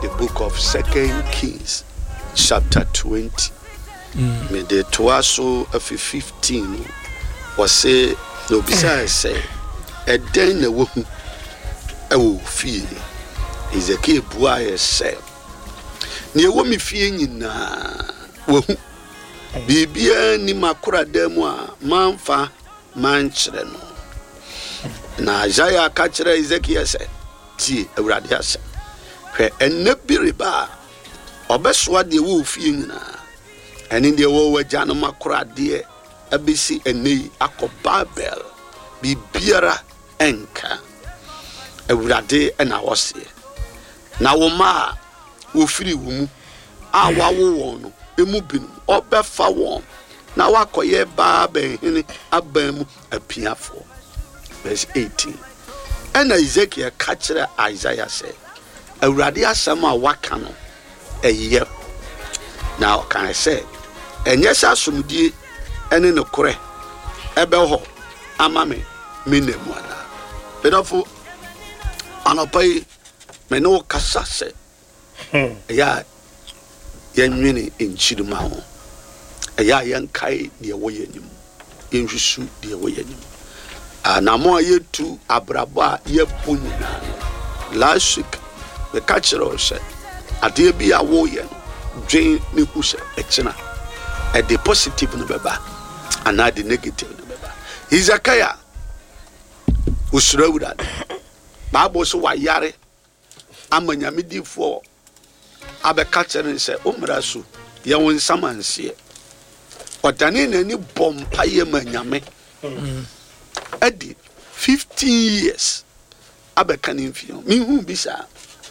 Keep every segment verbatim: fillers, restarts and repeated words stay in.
the book of Second Kings, chapter twenty. Mm. Me de toaso of fifteen was say no besides say a den a woman oh fee is a key boy say near woman feeing na wo bibia ni makura demu a manfa manchre no na Isaiah kachira Ezekiel say ti awurade ase hwe enne biriba obesoa de wo fie nyina ene de wo wagya no makura de abisi ene akọ Babel bibiara enka awurade na wose na wo ma wo firi wo mu a wawo won no emu binu obefa won na wakoye Babel hene abamu apiafo. Verse eighteen. And Ezekiel kachira Isaiah said, awurade asem a waka no eye. Now can I say enyesa asomdie ene no kore ebe ho ama me minemu ana bedofo anopai me no kasa se ya yenwene enchirima ho ya yankai de wo yenim yenhwisu de wo yenim anamo yetu abraba yepunyina last week the cultural said ade bia wo ye dwen ne kusa echina a the positive no beba and the negative no beba Hezekiah usrawura Bible so wa yare amanyamedifo abeka kire se omraso ye won samanse odane nani bompa ye manyame adi fifteen years abeka ne mfio mi hu bisa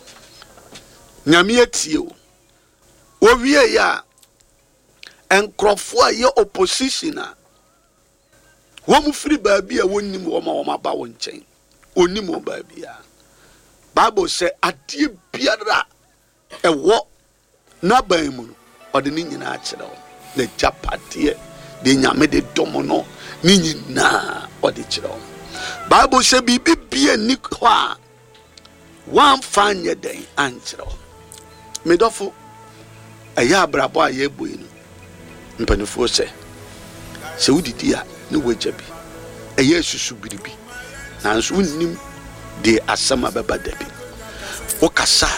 nyame atie o owie ya enkrofo a ye opposition a wo mu firi baabi a wonnim wo ma wo ma ba wo nchen onim wo baabi a Bible say adie biara ewo na ban mu ode ni nyina a kire wo na japade de nyame de domo no ni nyina ode kire wo Bible say bibi bia ni ho a wan fanye den an kire wo medofo aya brabo a ye boyi no mpanifo se se wudidi a ne wagya bi aya susu biribi nanso unnim de asama baba dabi wo kasa